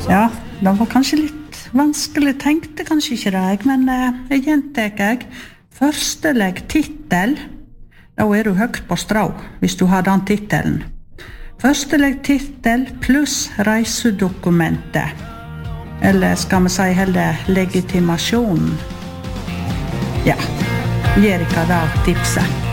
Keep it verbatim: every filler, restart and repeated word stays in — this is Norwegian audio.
Ja, det var kanskje litt vanskelig, tenkte kanskje ikke det, men eh, jeg gjentek jeg. Førsteleg titel, da er du høgt på strå, hvis du har den titelen. Førsteleg titel pluss reisedokumentet. Eller skal vi si heller legitimasjonen? Ja, gjør ikke det tipset.